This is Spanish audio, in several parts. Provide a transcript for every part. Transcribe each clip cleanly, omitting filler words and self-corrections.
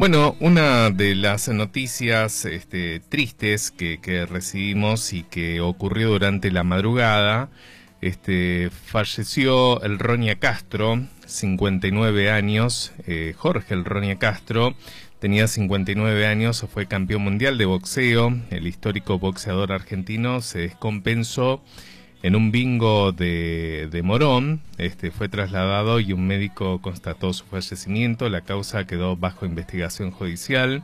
Bueno, una de las noticias tristes que recibimos y que ocurrió durante la madrugada, falleció el Ronia Castro, 59 años, Jorge el Ronia Castro, tenía 59 años, fue campeón mundial de boxeo, el histórico boxeador argentino se descompensó en un bingo de Morón, fue trasladado y un médico constató su fallecimiento. La causa quedó bajo investigación judicial.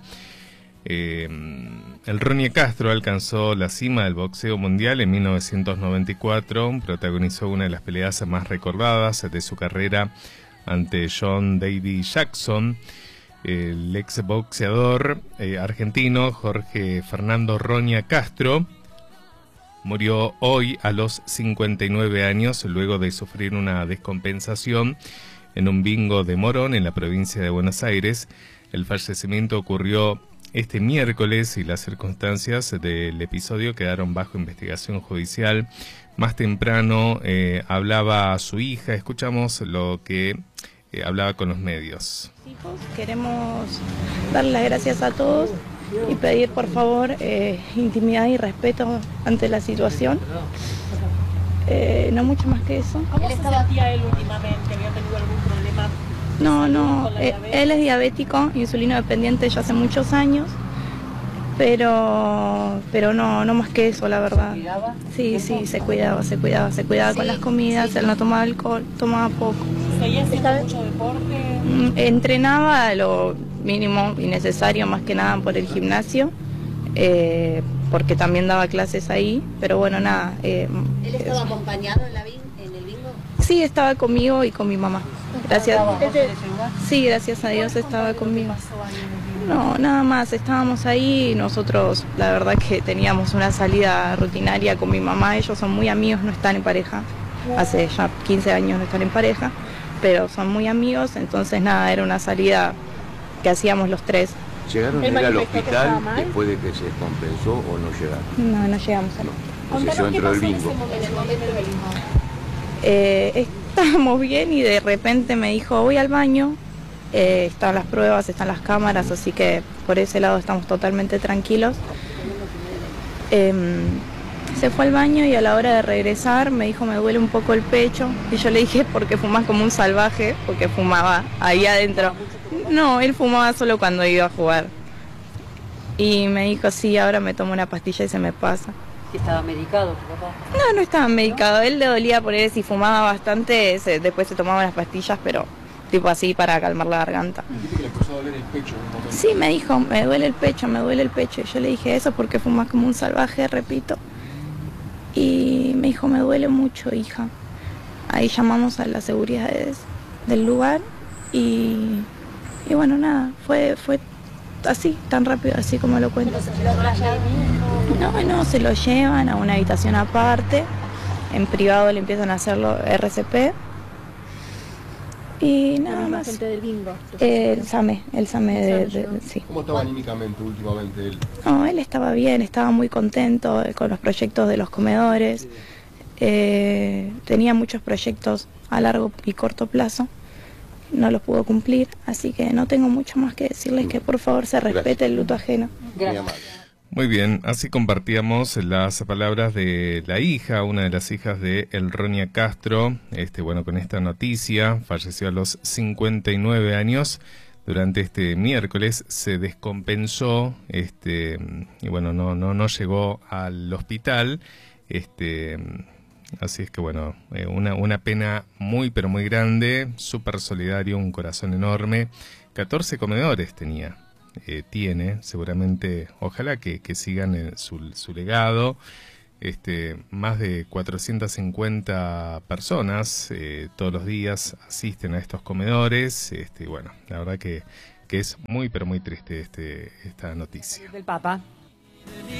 El Ronia Castro alcanzó la cima del boxeo mundial en 1994, protagonizó una de las peleas más recordadas de su carrera ante John Davy Jackson. El ex boxeador argentino Jorge Fernando Ronia Castro murió hoy a los 59 años luego de sufrir una descompensación en un bingo de Morón en la provincia de Buenos Aires. El fallecimiento ocurrió este miércoles y las circunstancias del episodio quedaron bajo investigación judicial. Más temprano hablaba su hija, escuchamos lo que hablaba con los medios. Hijos, queremos darle las gracias a todos y pedir por favor intimidad y respeto ante la situación. No mucho más que eso. ¿Cómo se sentía él últimamente? ¿Había tenido algún problema? No, él es diabético, insulino dependiente ya hace muchos años, pero no más que eso, la verdad. ¿Se cuidaba? Sí, se cuidaba con las comidas, él no tomaba alcohol, tomaba poco. ¿Seguía haciendo mucho deporte? Entrenaba lo mínimo y necesario, más que nada por el gimnasio, porque también daba clases ahí, pero bueno, nada. ¿Él estaba acompañado en el bingo? Sí, estaba conmigo y con mi mamá. Gracias. Sí, gracias a Dios estaba conmigo. No, nada más, estábamos ahí, nosotros la verdad que teníamos una salida rutinaria con mi mamá, ellos son muy amigos, no están en pareja, hace ya 15 años no están en pareja, pero son muy amigos, entonces nada, era una salida que hacíamos los tres. ¿Llegaron a ir al hospital después de que se descompensó o no llegaron? No llegamos al hospital. Se entró el bingo. Estábamos bien y de repente me dijo, voy al baño, están las pruebas, están las cámaras, así que por ese lado estamos totalmente tranquilos. Se fue al baño y a la hora de regresar me dijo, me duele un poco el pecho, y yo le dije, ¿por qué fumas como un salvaje? Porque fumaba ahí adentro. No, él fumaba solo cuando iba a jugar. Y me dijo, sí, ahora me tomo una pastilla y se me pasa. ¿Estaba medicado tu papá? No estaba medicado, él le dolía por él, si fumaba bastante, después se tomaba unas pastillas, pero tipo así para calmar la garganta. ¿Dijiste que le empezó a doler el pecho en un momento? Sí, me dijo, me duele el pecho, y yo le dije, eso porque fumas como un salvaje, repito. Y me dijo, me duele mucho, hija. Ahí llamamos a las seguridades del lugar y bueno, nada, fue así, tan rápido, así como lo cuento. No, se lo llevan a una habitación aparte, en privado le empiezan a hacerlo RCP y nada más. Gente del bingo. El SAME sí. ¿Cómo estaba anímicamente últimamente él? No, él estaba bien, estaba muy contento con los proyectos de los comedores, tenía muchos proyectos a largo y corto plazo. No los pudo cumplir, así que no tengo mucho más que decirles, que por favor se respete el luto ajeno. Gracias. Muy bien, así compartíamos las palabras de la hija, una de las hijas de el Ronia Castro, bueno, con esta noticia, falleció a los 59 años, durante este miércoles se descompensó, y bueno, no llegó al hospital, así es que bueno, una pena muy pero muy grande, súper solidario, un corazón enorme. 14 comedores tiene, seguramente, ojalá que sigan su legado. Más de 450 personas todos los días asisten a estos comedores. Bueno, la verdad que es muy pero muy triste esta noticia. Del Papa.